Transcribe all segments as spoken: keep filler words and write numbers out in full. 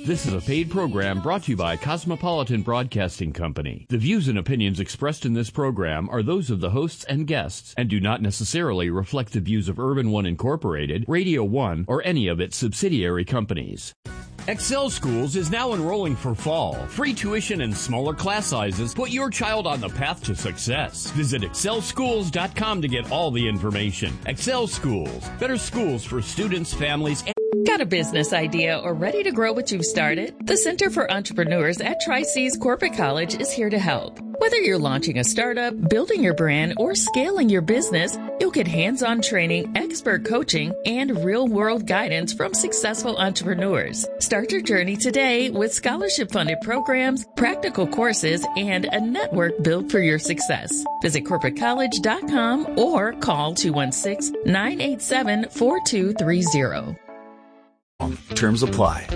This is a paid program brought to you by Cosmopolitan Broadcasting Company. The views and opinions expressed in this program are those of the hosts and guests and do not necessarily reflect the views of Urban One Incorporated, Radio One, or any of its subsidiary companies. Excel Schools is now enrolling for fall. Free tuition and smaller class sizes put your child on the path to success. Visit excel schools dot com to get all the information. Excel Schools, better schools for students, families, and Got a business idea or ready to grow what you've started? The Center for Entrepreneurs at Tri-C's Corporate College is here to help. Whether you're launching a startup, building your brand, or scaling your business, you'll get hands-on training, expert coaching, and real-world guidance from successful entrepreneurs. Start your journey today with scholarship-funded programs, practical courses, and a network built for your success. Visit corporate college dot com or call two one six, nine eight seven, four two three zero. Terms apply.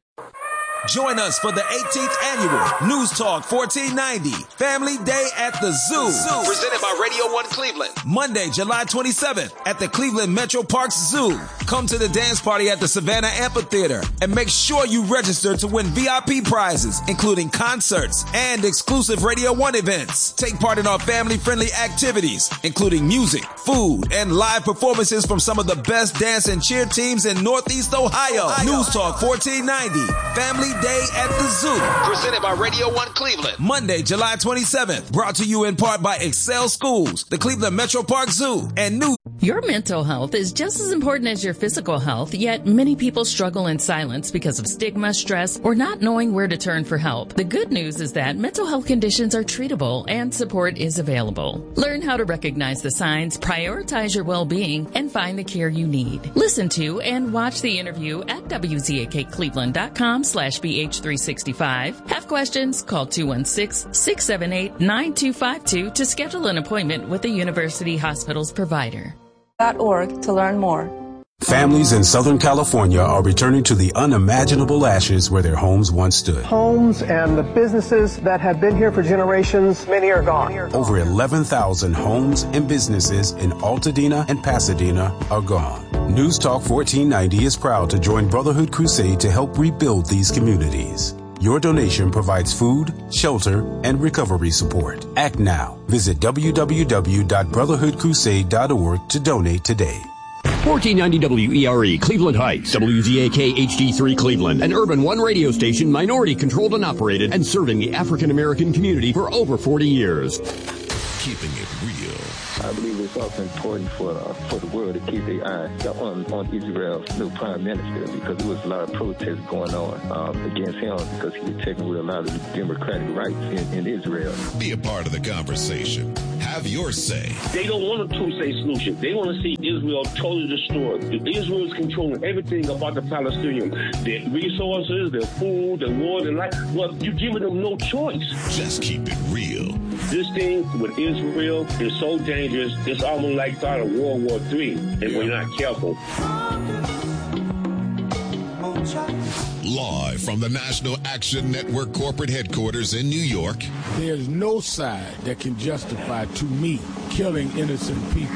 Join us for the eighteenth annual News Talk fourteen ninety Family Day at the Zoo. Zoo. Presented by Radio One Cleveland. Monday, July twenty-seventh at the Cleveland Metro Parks Zoo. Come to the dance party at the Savannah Amphitheater and make sure you register to win V I P prizes, including concerts and exclusive Radio One events. Take part in our family-friendly activities, including music, food, and live performances from some of the best dance and cheer teams in Northeast Ohio. Ohio. News Talk fourteen ninety Family Day at the Zoo. Presented by Radio One Cleveland. Monday, July twenty-seventh. Brought to you in part by Excel Schools, the Cleveland Metro Park Zoo, and New. Your mental health is just as important as your physical health, yet many people struggle in silence because of stigma, stress, or not knowing where to turn for help. The good news is that mental health conditions are treatable and support is available. Learn how to recognize the signs, prioritize your well-being, and find the care you need. Listen to and watch the interview at W Z A K Cleveland dot com slash B H three sixty-five. Have questions? Call two one six, six seven eight, nine two five two to schedule an appointment with a University Hospitals provider. .org to learn more. Families in Southern California are returning to the unimaginable ashes where their homes once stood. Homes and the businesses that have been here for generations, many are gone. Over eleven thousand homes and businesses in Altadena and Pasadena are gone. News Talk fourteen ninety is proud to join Brotherhood Crusade to help rebuild these communities. Your donation provides food, shelter, and recovery support. Act now. Visit w w w dot brotherhood crusade dot org to donate today. fourteen ninety W E R E, Cleveland Heights, W Z A K H D three Cleveland, an Urban One radio station minority controlled and operated and serving the African American community for over forty years. Keeping it real. I believe it's also important for uh, for the world to keep their eyes on, on Israel's new prime minister, because there was a lot of protests going on um, against him because he was taking away a lot of the democratic rights in, in Israel. Be a part of the conversation. Have your say. They don't want a two-state solution. They want to see Israel totally destroyed. Israel is controlling everything about the Palestinians. Their resources, their food, their water, their life. Well, you're giving them no choice. Just keep it real. This thing with Israel is so dangerous. It's almost like start of World War Three if yeah. we're not careful. Live from the National Action Network corporate headquarters in New York. There's no side that can justify, to me, killing innocent people.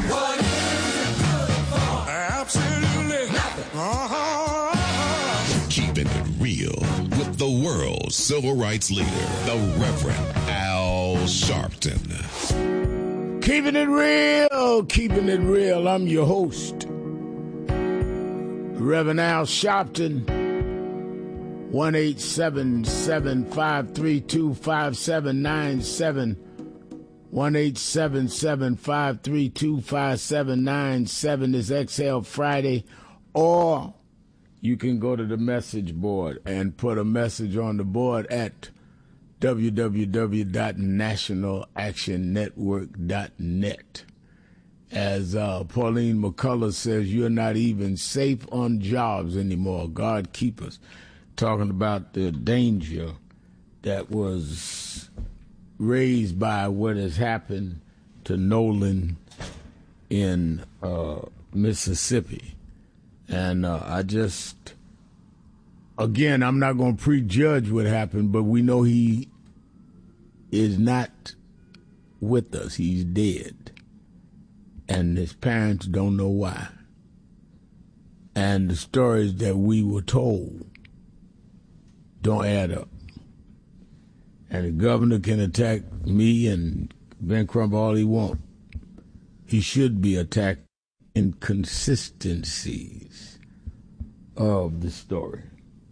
Absolutely nothing. Uh-huh. Keeping it real with the world's civil rights leader, the Reverend Al Sharpton. Keeping it real, keeping it real. I'm your host, Reverend Al Sharpton. one eight seven seven, five three two, five seven nine seven. one eight seven seven, five three two, five seven nine seven is Exhale Friday. Or you can go to the message board and put a message on the board at w w w dot national action network dot net. As uh, Pauline McCullough says, you're not even safe on jobs anymore. God keep us. Talking about the danger that was raised by what has happened to Nolan in uh, Mississippi. And uh, I just, again, I'm not going to prejudge what happened, but we know he is not with us. He's dead. And his parents don't know why. And the stories that we were told don't add up. And the governor can attack me and Ben Crump all he wants. He should be attacked inconsistencies of the story.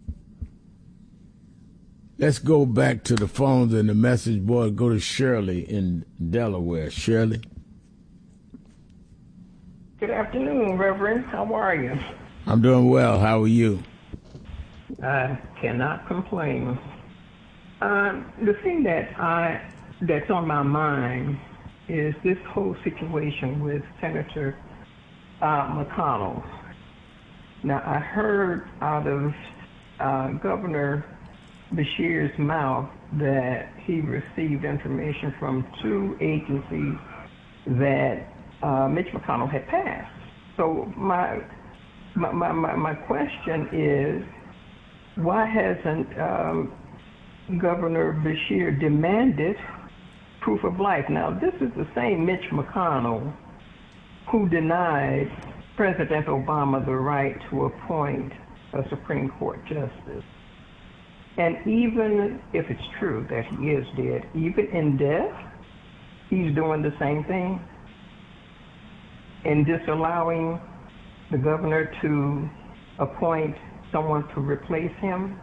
Let's go back to the phones and the message board. Go to Shirley in Delaware. Shirley? Good afternoon, Reverend. How are you? I'm doing well. How are you? I cannot complain. Uh, the thing that I that's on my mind is this whole situation with Senator uh, McConnell. Now, I heard out of uh, Governor Beshear's mouth that he received information from two agencies that uh, Mitch McConnell had passed. So my my my, my question is, why hasn't um, Governor Beshear demanded proof of life? Now, this is the same Mitch McConnell who denied President Obama the right to appoint a Supreme Court justice. And even if it's true that he is dead, even in death, he's doing the same thing and disallowing the governor to appoint someone to replace him.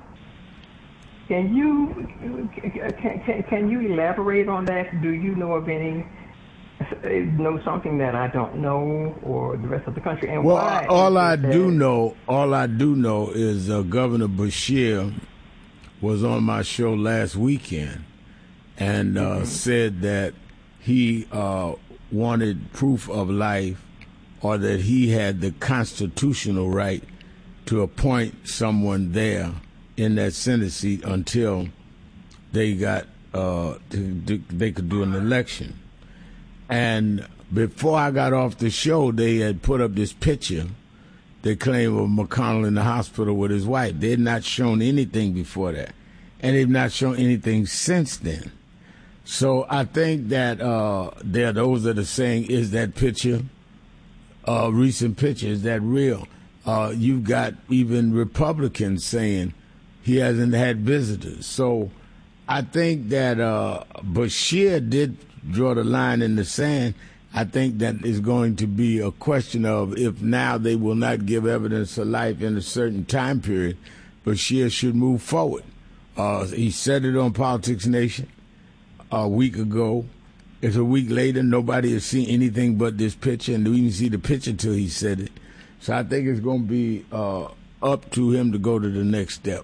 Can you can, can, can you elaborate on that? Do you know of any, know something that I don't know, or the rest of the country? And well, why all I that? do know, all I do know is uh, Governor Beshear was on my show last weekend and uh, mm-hmm. said that he uh, wanted proof of life, or that he had the constitutional right to appoint someone there in that Senate seat until they got uh, to, to, they could do an election. And before I got off the show, they had put up this picture they claim of McConnell in the hospital with his wife. They had not shown anything before that, and they've not shown anything since then. So I think that uh, there are those that are saying, is that picture, uh, recent picture, is that real? Uh, you've got even Republicans saying he hasn't had visitors. So I think that uh, Beshear did draw the line in the sand. I think that is going to be a question of, if now they will not give evidence of life in a certain time period, Beshear should move forward. Uh, he said it on Politics Nation a week ago. It's a week later. Nobody has seen anything but this picture, and we didn't see the picture until he said it. So I think it's going to be uh, up to him to go to the next step.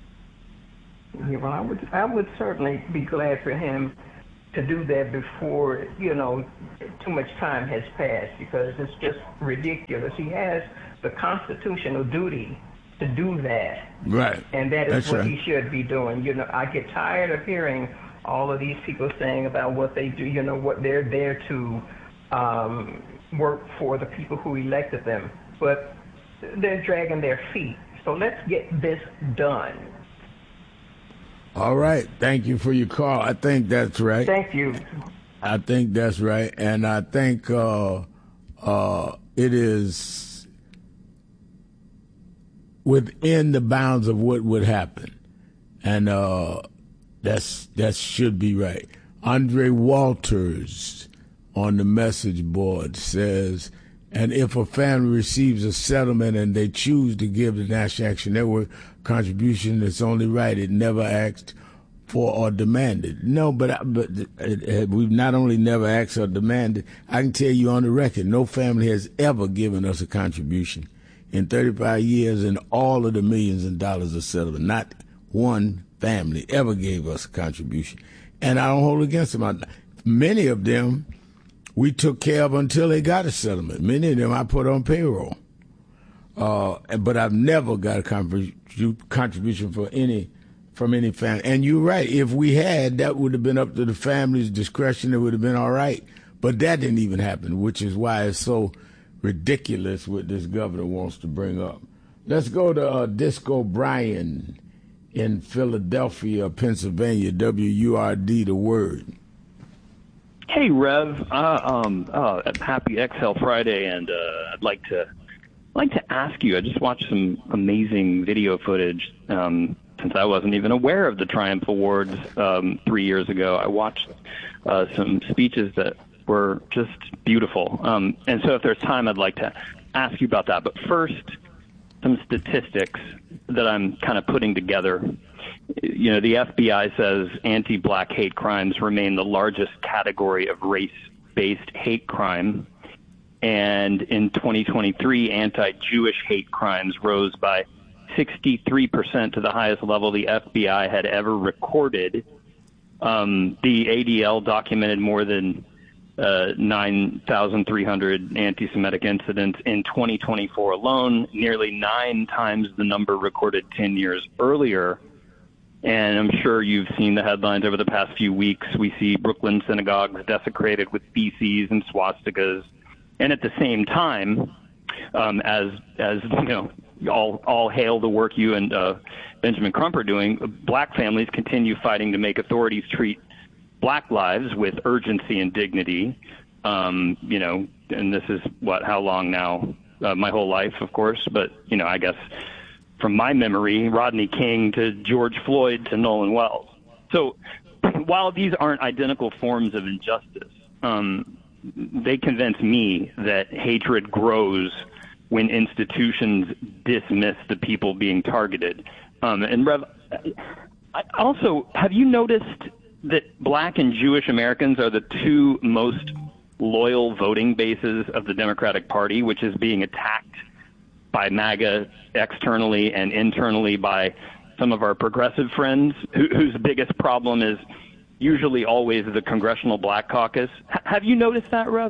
Yeah, well, I would, I would certainly be glad for him to do that before, you know, too much time has passed, because it's just ridiculous. He has the constitutional duty to do that. Right. And that is That's what right. he should be doing. You know, I get tired of hearing all of these people saying about what they do, you know, what they're there to um, work for the people who elected them. But they're dragging their feet. So let's get this done. All right. Thank you for your call. I think that's right. Thank you. I think that's right. And I think uh, uh, it is within the bounds of what would happen. And uh, that's that should be right. Andre Walters on the message board says, and if a family receives a settlement and they choose to give the National Action Network contribution, it's only right. It never asked for or demanded. No, but but uh, we've not only never asked or demanded, I can tell you on the record, no family has ever given us a contribution in thirty-five years and all of the millions of dollars of settlement. Not one family ever gave us a contribution. And I don't hold against them. Many of them we took care of until they got a settlement. Many of them I put on payroll. Uh, but I've never got a contribu- contribution for any from any family. And you're right. If we had, that would have been up to the family's discretion. It would have been all right. But that didn't even happen, which is why it's so ridiculous what this governor wants to bring up. Let's go to uh, Disco Brian in Philadelphia, Pennsylvania, W U R D, The Word. Hey, Rev. Uh, um, uh, happy Exhale Friday, and uh, I'd like to like to ask you. I just watched some amazing video footage um, since I wasn't even aware of the Triumph Awards um, three years ago. I watched uh, some speeches that were just beautiful. Um, and so if there's time, I'd like to ask you about that. But first, some statistics that I'm kind of putting together. You know, the F B I says anti-black hate crimes remain the largest category of race-based hate crime. And in twenty twenty-three, anti-Jewish hate crimes rose by sixty-three percent to the highest level the F B I had ever recorded. Um, the A D L documented more than uh, nine thousand three hundred anti-Semitic incidents in twenty twenty-four alone, nearly nine times the number recorded ten years earlier. And I'm sure you've seen the headlines over the past few weeks. We see Brooklyn synagogues desecrated with feces and swastikas. And at the same time, um, as, as you know, all, all hail the work you and uh, Benjamin Crump are doing, black families continue fighting to make authorities treat black lives with urgency and dignity. Um, you know, and this is, what, how long now? Uh, my whole life, of course. But, you know, I guess from my memory, Rodney King to George Floyd to Nolan Wells. So while these aren't identical forms of injustice, um, they convince me that hatred grows when institutions dismiss the people being targeted. Um, and Rev, I also, have you noticed that black and Jewish Americans are the two most loyal voting bases of the Democratic Party, which is being attacked by MAGA externally and internally by some of our progressive friends, who, whose biggest problem is usually always the Congressional Black Caucus. H- have you noticed that, Rev?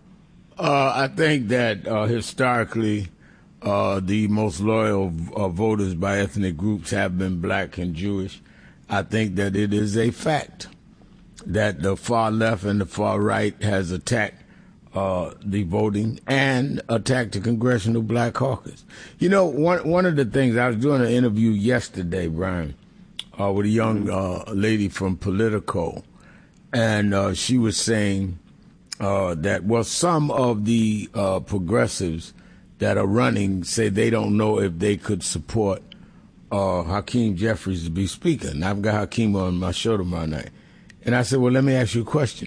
Uh, I think that uh, historically uh, the most loyal uh, voters by ethnic groups have been black and Jewish. I think that it is a fact that the far left and the far right has attacked Uh, the voting and attacked the Congressional Black Caucus. You know, one one of the things, I was doing an interview yesterday, Brian, uh, with a young uh, lady from Politico, and uh, she was saying uh, that, well, some of the uh, progressives that are running say they don't know if they could support uh, Hakeem Jeffries to be Speaker. And I've got Hakeem on my show tomorrow night. And I said, well, let me ask you a question.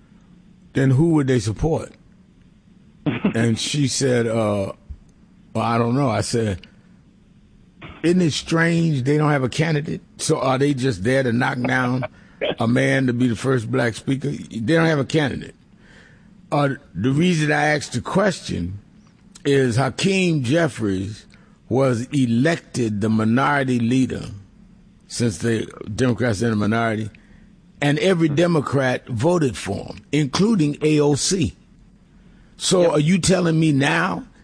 Then who would they support? And she said, uh, well, I don't know. I said, isn't it strange they don't have a candidate? So are they just there to knock down a man to be the first black speaker? They don't have a candidate. Uh, the reason I asked the question is Hakeem Jeffries was elected the minority leader since the Democrats are in the minority. And every Democrat voted for him, including A O C. So yep. Are you telling me now